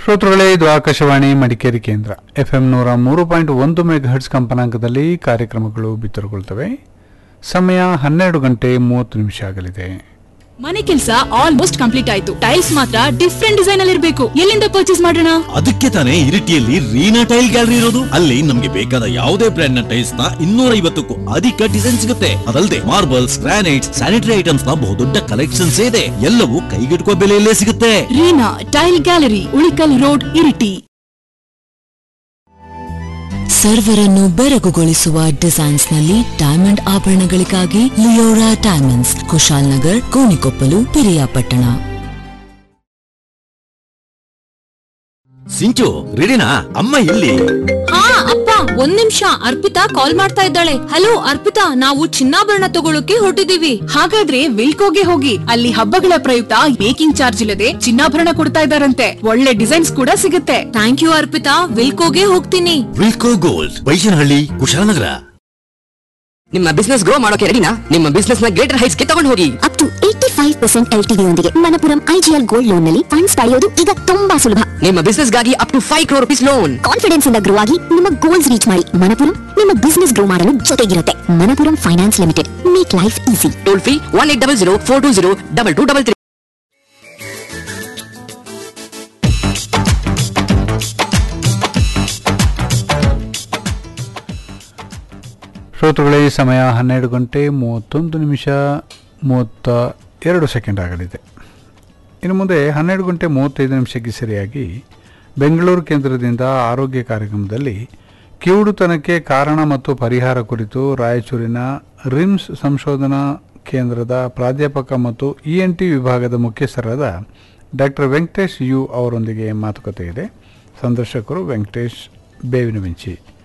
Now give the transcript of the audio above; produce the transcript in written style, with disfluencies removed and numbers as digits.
ಶ್ರೋತೃಗಳೇ, ಇದು ಆಕಾಶವಾಣಿ ಮಡಿಕೇರಿ ಕೇಂದ್ರ. FM 103.1 ಮೆಗಾಹರ್ಟ್ಸ್ ಕಂಪನಾಂಕದಲ್ಲಿ ಕಾರ್ಯಕ್ರಮಗಳು ಬಿತ್ತರಗೊಳ್ತವೆ. ಸಮಯ 12 ಗಂಟೆ 30 ನಿಮಿಷ ಆಗಲಿದೆ. ಮನೆ ಕೆಲಸ ಆಲ್ಮೋಸ್ಟ್ ಕಂಪ್ಲೀಟ್ ಆಯ್ತು. ಟೈಲ್ಸ್ ಮಾತ್ರ ಡಿಫ್ರೆಂಟ್ ಡಿಸೈನ್ ಅಲ್ಲಿ ಇರಬೇಕು. ಎಲ್ಲಿಂದ ಪರ್ಚೇಸ್ ಮಾಡೋಣ? ಅದಕ್ಕೆ ತಾನೇ ಇರಿಟಿಯಲ್ಲಿ ರೀನಾ ಟೈಲ್ ಗ್ಯಾಲರಿ ಇರೋದು. ಅಲ್ಲಿ ನಮ್ಗೆ ಬೇಕಾದ ಯಾವುದೇ ಬ್ರ್ಯಾಂಡ್ ನ ಟೈಲ್ಸ್ ನ 250ಕ್ಕೂ ಅಧಿಕ ಡಿಸೈನ್ ಸಿಗುತ್ತೆ. ಅದಲ್ಲದೆ ಮಾರ್ಬಲ್ಸ್, ಗ್ರಾನೈಟ್ಸ್, ಸ್ಯಾನಿಟರಿ ಐಟಮ್ಸ್ ನ ಬಹುದೊಡ್ಡ ಕಲೆಕ್ಷನ್ಸ್ ಇದೆ. ಎಲ್ಲವೂ ಕೈಗೆಟುಕುವ ಬೆಲೆಯಲ್ಲೇ ಸಿಗುತ್ತೆ. Reena tail gallery, Ulikkal road, Iritty. ಸರ್ವರನ್ನು ಬೆರಗುಗೊಳಿಸುವ designs ನಲ್ಲಿ diamond ಆಭರಣಗಳಿಗಾಗಿ Leora diamonds, Kushal Nagar, Konikoppal, Piriyapatna. ಸಿಂಚು, ರೆಡಿನಾ? ಅಮ್ಮ ಇಲ್ಲಿ? ಹಾ ಅಪ್ಪ, ಒಂದ್ ನಿಮಿಷ. ಅರ್ಪಿತಾ ಕಾಲ್ ಮಾಡ್ತಾ ಇದ್ದಾಳೆ. ಹಲೋ ಅರ್ಪಿತಾ, ನಾವು ಚಿನ್ನಾಭರಣ ತಗೊಳಕ್ಕೆ ಹೊರಟಿದೀವಿ. ಹಾಗಾದ್ರೆ ವಿಲ್ಕೋಗೆ ಹೋಗಿ, ಅಲ್ಲಿ ಹಬ್ಬಗಳ ಪ್ರಯುಕ್ತ ಮೇಕಿಂಗ್ ಚಾರ್ಜ್ ಇಲ್ಲದೆ ಚಿನ್ನಾಭರಣ ಕೊಡ್ತಾ ಇದ್ದಾರಂತೆ. ಒಳ್ಳೆ ಡಿಸೈನ್ಸ್ ಕೂಡ ಸಿಗುತ್ತೆ. ಥ್ಯಾಂಕ್ ಯು ಅರ್ಪಿತಾ, ವಿಲ್ಕೋಗೆ ಹೋಗ್ತೀನಿ. ವಿಲ್ಕೋ ಗೋಲ್ಡ್, ಬೈಶನಹಳ್ಳಿ, ಕುಶಾಲನಗರ. ನಿಮ್ಮ ಬಿಸ್ನೆಸ್ ಗ್ರೋ ಮಾಡೋಕೆ ರೆಡಿನಾ? ನಿಮ್ಮ ಬಿಸ್ನೆಸ್ ನ ಗ್ರೇಟರ್ ಹೈಟ್ಸ್ ಗೆ ತಗೊಂಡು ಹೋಗಿ. ಅಪ್ ಟು 85% LTV ಯೊಂದಿಗೆ ಮಣಪುರಂ IGL ಗೋಲ್ಡ್ ಲೋನ್ ನಲ್ಲಿ ಫಂಡ್ಸ್ ಪಡೆಯೋದು ಈಗ ತುಂಬಾ ಸುಲಭ. ನಿಮ್ಮ ಬಿಸ್ನೆಸ್ ಗಾಗಿ up to 5 crore rupees loan. Confidence ಇಂದ ಗ್ರೋ ಆಗಿ ನಿಮ್ಮ ಗೋಲ್ಸ್ ರೀಚ್ ಮಾಡಿ. ಮಣಪುರಂ ನಿಮ್ಮ ಬಿಸ್ನೆಸ್ ಗ್ರೋ ಮಾಡಲು ಜೊತೆಗಿರುತ್ತೆ. Manappuram finance limited, make life easy. Toll free 1800 420 2233. ಶ್ರೋತೃಗಳೇ, ಸಮಯ 12 ಗಂಟೆ 31 ನಿಮಿಷ 32 ಸೆಕೆಂಡ್ ಆಗಲಿದೆ. ಇನ್ನು ಮುಂದೆ 12 ಗಂಟೆ 35 ನಿಮಿಷಕ್ಕೆ ಸರಿಯಾಗಿ ಬೆಂಗಳೂರು ಕೇಂದ್ರದಿಂದ ಆರೋಗ್ಯ ಕಾರ್ಯಕ್ರಮದಲ್ಲಿ ಕಿವುಡುತನಕ್ಕೆ ಕಾರಣ ಮತ್ತು ಪರಿಹಾರ ಕುರಿತು ರಾಯಚೂರಿನ ರಿಮ್ಸ್ ಸಂಶೋಧನಾ ಕೇಂದ್ರದ ಪ್ರಾಧ್ಯಾಪಕ ಮತ್ತು ENT ವಿಭಾಗದ ಮುಖ್ಯಸ್ಥರಾದ ಡಾಕ್ಟರ್ ವೆಂಕಟೇಶ್ ಯು ಅವರೊಂದಿಗೆ ಮಾತುಕತೆ ಇದೆ. ಸಂದರ್ಶಕರು ವೆಂಕಟೇಶ್ ಬೇವಿನವೆಂಚಿ.